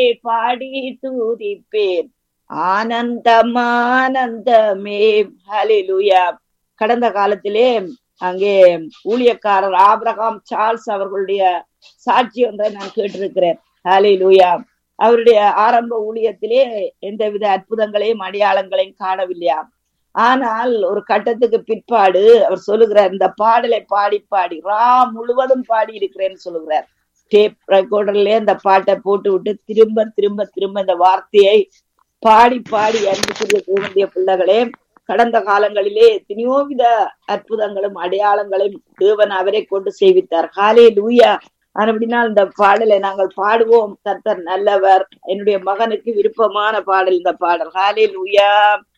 பாடி துதிப்பேன். ஆனந்தம் ஆனந்தமே. ஹல்லேலூயா. கடந்த காலத்திலே அங்கே ஊழியக்காரர் ஆபிரகாம் சார்ல்ஸ் அவர்களுடைய சாட்சி ஒன்றை நான் கேட்டிருக்கிறேன். ஹல்லேலூயா. அவருடைய ஆரம்ப ஊழியத்திலே எந்தவித அற்புதங்களையும் அடையாளங்களையும் காணவில்லையா. ஆனால் ஒரு கட்டத்துக்கு பிற்பாடு அவர் சொல்லுகிறார், இந்த பாடலை பாடி பாடி முழுவதும் பாடி இருக்கிறேன்னு சொல்லுகிறார். டேப் ரெக்கார்டர்லயே இந்த பாட்டை போட்டு விட்டு திரும்ப திரும்ப திரும்ப இந்த வார்த்தையை பாடி பாடி அன்புக்குரிய தேவனுடைய பிள்ளைகளே, கடந்த காலங்களிலே எத்தனையோ வித அற்புதங்களும் அடையாளங்களையும் தேவன் அவரை கொண்டு செய்வித்தார். ஹல்லேலூயா. அப்படினால் இந்த பாடலை நாங்கள் பாடுவோம். கர்த்தர் நல்லவர். என்னுடைய மகனுக்கு விருப்பமான பாடல் இந்த பாடல். ஹல்லேலூயா.